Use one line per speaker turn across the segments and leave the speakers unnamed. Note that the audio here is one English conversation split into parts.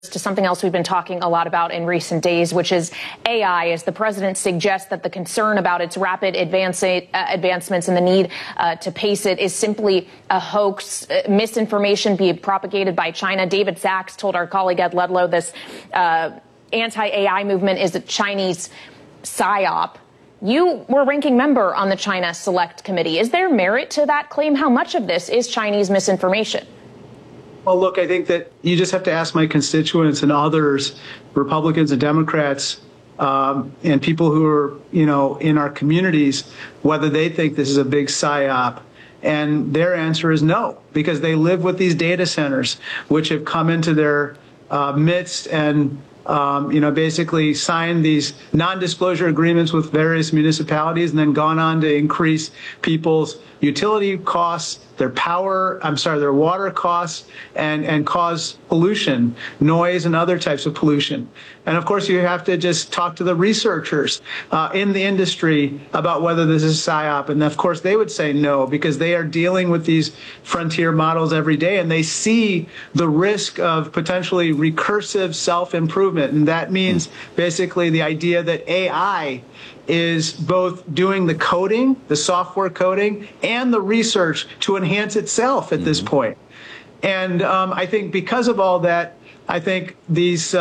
To something else we've been talking a lot about in recent days, which is AI, as the president suggests that the concern about its rapid advancements and the need to pace it is simply a hoax, misinformation being propagated by China. David Sachs told our colleague Ed Ludlow this anti-AI movement is a Chinese psyop. You were ranking member on the China Select Committee. Is there merit to that claim? How much of this is Chinese misinformation?
Well, look, I think that you just have to ask my constituents and others, Republicans and Democrats, and people who are, in our communities, whether they think this is a big psyop. And their answer is no, because they live with these data centers, which have come into their midst and basically signed these non-disclosure agreements with various municipalities and then gone on to increase people's utility costs, their water costs, and cause pollution, noise, and other types of pollution. And of course, you have to just talk to the researchers in the industry about whether this is psyop. And of course, they would say no, because they are dealing with these frontier models every day, and they see the risk of potentially recursive self-improvement. And that means basically the idea that AI is both doing the coding, the software coding, and the research to enhance itself at this point. And I think because of all that, I think these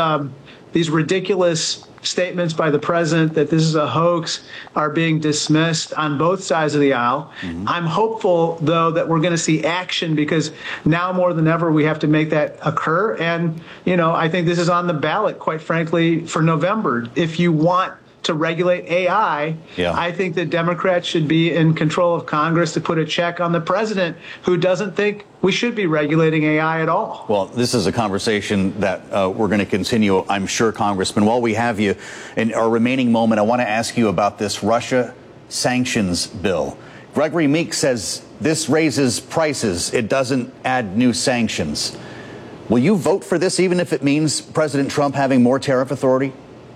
ridiculous statements by the president that this is a hoax are being dismissed on both sides of the aisle. I'm hopeful, though, that we're going to see action, because now more than ever we have to make that occur. And, I think this is on the ballot, quite frankly, for November. If you want to regulate AI, I think that Democrats should be in control of Congress to put a check on the president, who doesn't think we should be regulating AI at all.
Well, this is a conversation that we're going to continue, I'm sure, Congressman. While we have you in our remaining moment, I want to ask you about this Russia sanctions bill. Gregory Meek says this raises prices. It doesn't add new sanctions. Will you vote for this, even if it means President Trump having more tariff authority?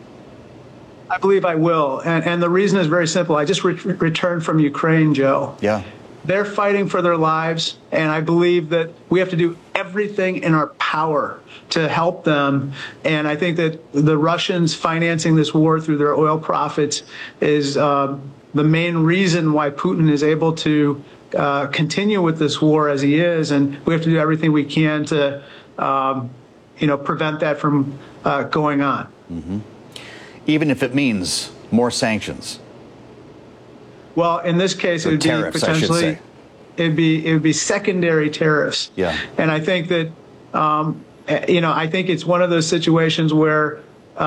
I believe I will. And the reason is very simple. I just returned from Ukraine, Joe.
Yeah.
They're fighting for their lives, and I believe that we have to do everything in our power to help them. And I think that the Russians financing this war through their oil profits is the main reason why Putin is able to continue with this war as he is. And we have to do everything we can to, prevent that from going on.
Even if it means more sanctions?
Well, in this case, it would be potentially, it would be secondary tariffs.
Yeah.
And I think that, I think it's one of those situations where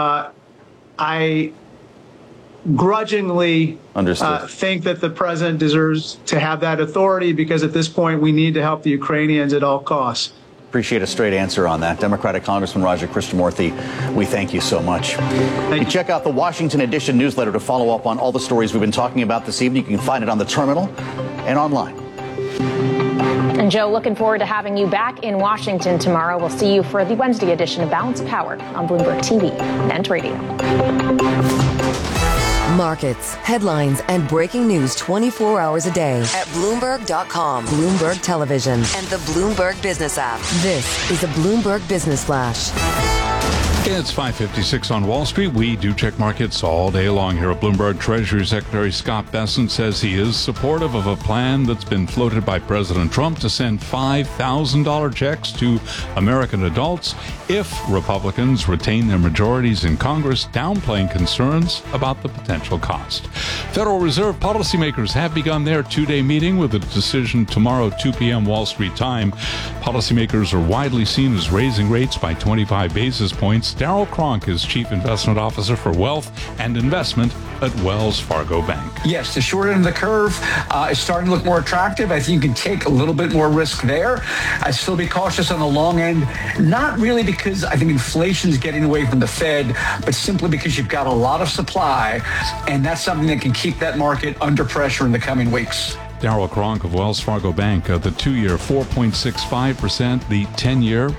I grudgingly think that the president deserves to have that authority, because at this point we need to help the Ukrainians at all costs.
Appreciate a straight answer on that. Democratic Congressman Raja Krishnamoorthi, we thank you so much. You can check out the Washington Edition newsletter to follow up on all the stories we've been talking about this evening. You can find it on the terminal and online.
And Joe, looking forward to having you back in Washington tomorrow. We'll see you for the Wednesday edition of Balanced Power on Bloomberg TV and radio.
Markets, headlines, and breaking news 24 hours a day at Bloomberg.com, Bloomberg Television, and the Bloomberg Business app. This is a Bloomberg Business Flash.
It's 5:56 on Wall Street. We do check markets all day long here at Bloomberg. Treasury Secretary Scott Bessent says he is supportive of a plan that's been floated by President Trump to send $5,000 checks to American adults if Republicans retain their majorities in Congress, downplaying concerns about the potential cost. Federal Reserve policymakers have begun their two-day meeting with a decision tomorrow, 2 p.m. Wall Street time. Policymakers are widely seen as raising rates by 25 basis points. Darryl Cronk is Chief Investment Officer for Wealth and Investment at Wells Fargo Bank.
Yes, the short end of the curve is starting to look more attractive. I think you can take a little bit more risk there. I'd still be cautious on the long end, not really because I think inflation is getting away from the Fed, but simply because you've got a lot of supply, and that's something that can keep that market under pressure in the coming weeks.
Darryl Cronk of Wells Fargo Bank, the 2-year 4.65%, the 10-year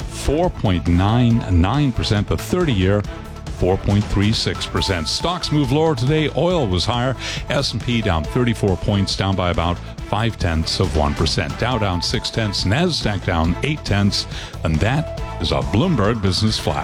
4.99%, the 30-year 4.36%. Stocks move lower today. Oil was higher. S&P down 34 points, down by about 0.5%. Dow down 0.6, NASDAQ down 0.8, and that is a Bloomberg Business Flash.